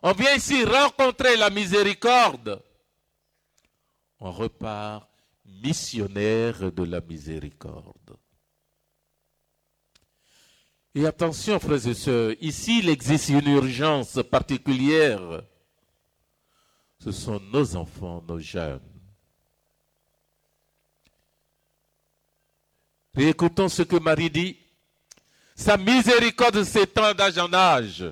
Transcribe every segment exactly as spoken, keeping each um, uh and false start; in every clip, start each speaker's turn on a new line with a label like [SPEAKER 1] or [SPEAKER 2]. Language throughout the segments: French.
[SPEAKER 1] On vient ici rencontrer la miséricorde. On repart missionnaire de la miséricorde. Et attention, frères et sœurs, ici il existe une urgence particulière. Ce sont nos enfants, nos jeunes. Réécoutons ce que Marie dit. Sa miséricorde s'étend d'âge en âge.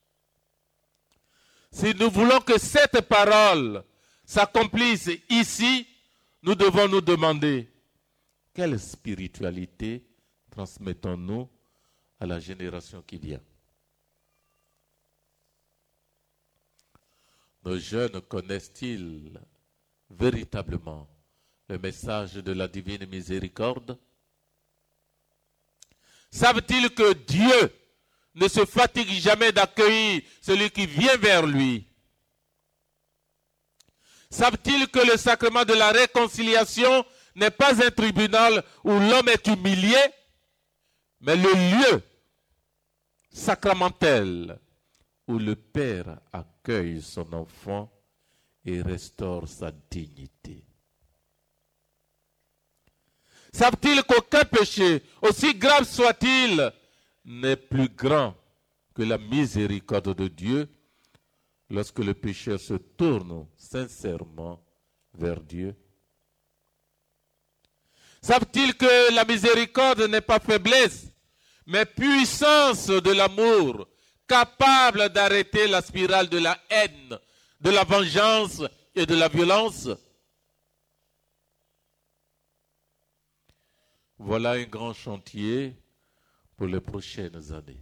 [SPEAKER 1] Si nous voulons que cette parole s'accomplisse ici, nous devons nous demander quelle spiritualité transmettons-nous à la génération qui vient. Nos jeunes connaissent-ils véritablement le message de la divine miséricorde? Savent-ils que Dieu ne se fatigue jamais d'accueillir celui qui vient vers lui? Savent-ils que le sacrement de la réconciliation n'est pas un tribunal où l'homme est humilié, mais le lieu sacramentel où le Père accueille son enfant et restaure sa dignité? Savent-ils qu'aucun péché, aussi grave soit-il, n'est plus grand que la miséricorde de Dieu lorsque le pécheur se tourne sincèrement vers Dieu? Savent-ils que la miséricorde n'est pas faiblesse, mais puissance de l'amour, capable d'arrêter la spirale de la haine, de la vengeance et de la violence? Voilà un grand chantier pour les prochaines années.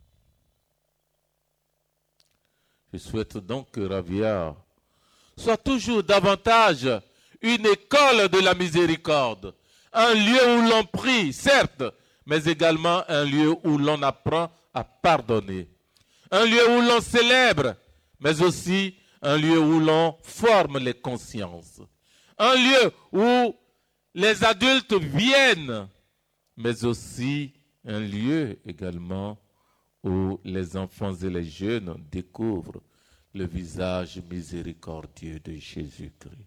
[SPEAKER 1] Je souhaite donc que Ravia soit toujours davantage une école de la miséricorde, un lieu où l'on prie, certes, mais également un lieu où l'on apprend à pardonner, un lieu où l'on célèbre, mais aussi un lieu où l'on forme les consciences, un lieu où les adultes viennent, mais aussi un lieu également où les enfants et les jeunes découvrent le visage miséricordieux de Jésus-Christ.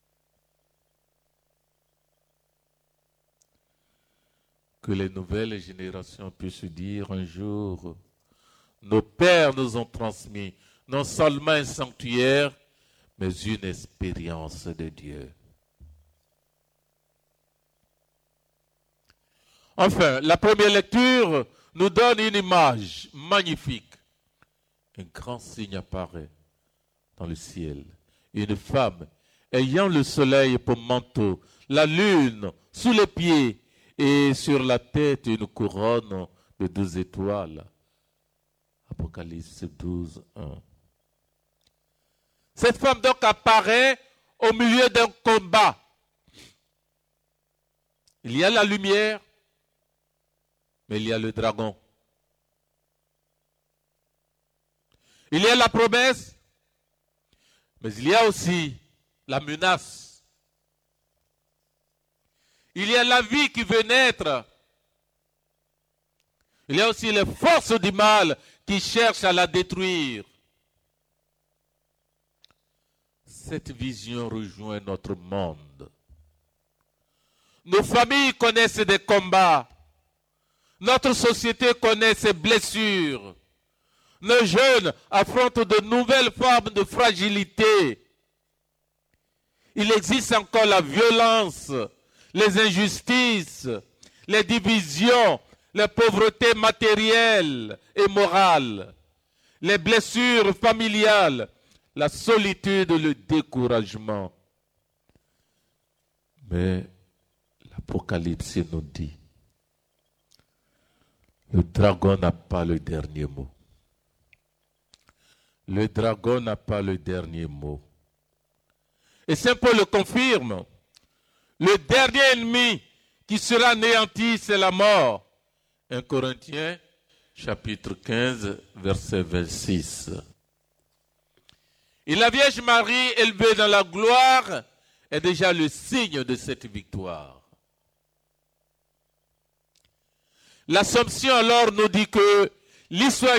[SPEAKER 1] Que les nouvelles générations puissent dire un jour, nos pères nous ont transmis non seulement un sanctuaire, mais une expérience de Dieu. Enfin, la première lecture nous donne une image magnifique. Un grand signe apparaît dans le ciel. Une femme ayant le soleil pour manteau, la lune sous les pieds et sur la tête une couronne de douze étoiles. Apocalypse douze, un. Cette femme donc apparaît au milieu d'un combat. Il y a la lumière, mais il y a le dragon. Il y a la promesse, mais il y a aussi la menace. Il y a la vie qui veut naître. Il y a aussi les forces du mal qui cherchent à la détruire. Cette vision rejoint notre monde. Nos familles connaissent des combats. Notre société connaît ses blessures. Nos jeunes affrontent de nouvelles formes de fragilité. Il existe encore la violence, les injustices, les divisions, les pauvretés matérielles et morales, les blessures familiales, la solitude, le découragement. Mais l'Apocalypse nous dit, le dragon n'a pas le dernier mot. Le dragon n'a pas le dernier mot. Et Saint Paul le confirme. Le dernier ennemi qui sera anéanti, c'est la mort. un Corinthiens, chapitre quinze, verset vingt-six. Et la Vierge Marie, élevée dans la gloire, est déjà le signe de cette victoire. L'Assomption alors nous dit que l'histoire